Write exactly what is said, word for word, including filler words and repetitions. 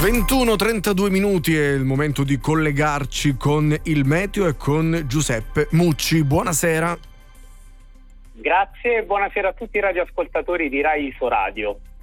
ventuno e trentadue minuti è il momento di collegarci con il meteo e con Giuseppe Mucci. Buonasera. Grazie e buonasera a tutti i radioascoltatori di Rai Isoradio.